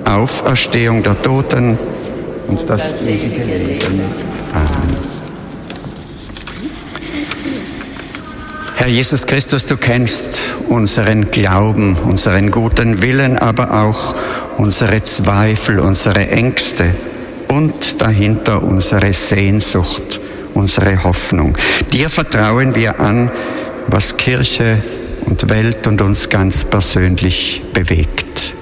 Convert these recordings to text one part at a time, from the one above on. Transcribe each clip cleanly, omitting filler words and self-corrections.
Auferstehung der Toten und das ewige Leben. Amen. Herr Jesus Christus, du kennst unseren Glauben, unseren guten Willen, aber auch unsere Zweifel, unsere Ängste und dahinter unsere Sehnsucht, unsere Hoffnung. Dir vertrauen wir an, was Kirche und Welt und uns ganz persönlich bewegt.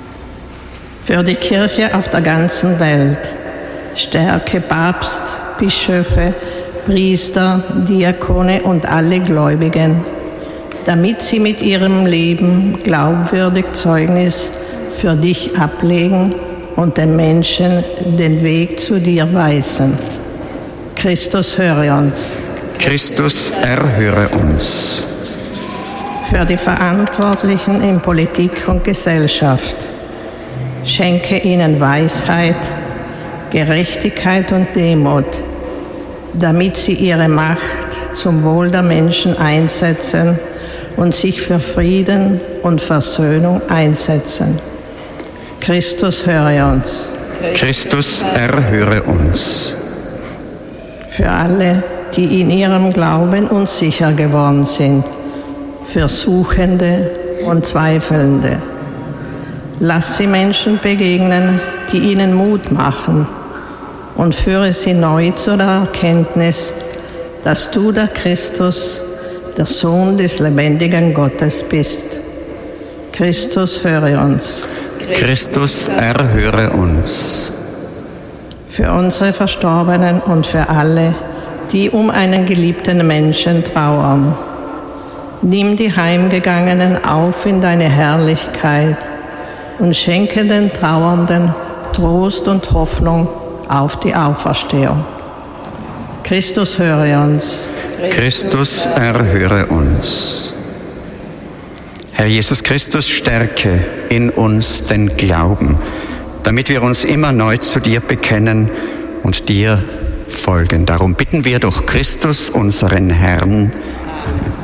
Für die Kirche auf der ganzen Welt stärke Papst, Bischöfe, Priester, Diakone und alle Gläubigen, damit sie mit ihrem Leben glaubwürdig Zeugnis für dich ablegen und den Menschen den Weg zu dir weisen. Christus, höre uns. Christus, erhöre uns. Für die Verantwortlichen in Politik und Gesellschaft, schenke ihnen Weisheit, Gerechtigkeit und Demut, damit sie ihre Macht zum Wohl der Menschen einsetzen und sich für Frieden und Versöhnung einsetzen. Christus, höre uns. Christus, erhöre uns. Für alle, die in ihrem Glauben unsicher geworden sind, für Suchende und Zweifelnde. Lass sie Menschen begegnen, die ihnen Mut machen, und führe sie neu zu der Erkenntnis, dass du der Christus, der Sohn des lebendigen Gottes bist. Christus, höre uns. Christus, erhöre uns. Für unsere Verstorbenen und für alle, die um einen geliebten Menschen trauern. Nimm die Heimgegangenen auf in deine Herrlichkeit und schenke den Trauernden Trost und Hoffnung auf die Auferstehung. Christus, höre uns. Christus, erhöre uns. Herr Jesus Christus, stärke in uns den Glauben, damit wir uns immer neu zu dir bekennen und dir folgen. Darum bitten wir durch Christus, unseren Herrn. Amen.